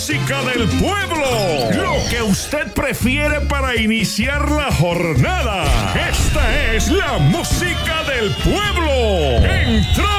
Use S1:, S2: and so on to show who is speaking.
S1: música del pueblo. Lo que usted prefiere para iniciar la jornada. Esta es la música del pueblo. ¡Entramos!